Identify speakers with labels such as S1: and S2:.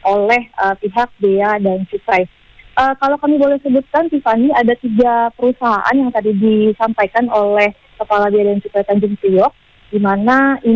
S1: oleh pihak Bea dan Cukai. Kalau kami boleh sebutkan, Tiffany, ada 3 perusahaan yang tadi disampaikan oleh Kepala Bea dan Cukai Tanjung Priok, di mana